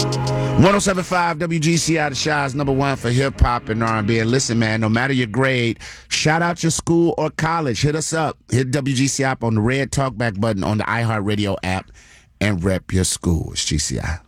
107.5 WGCI, the Shy's #1 for hip-hop and R&B. And listen, man, no matter your grade, shout out your school or college. Hit us up. Hit WGCI up on the red talkback button on the iHeartRadio app and rep your school. It's GCI.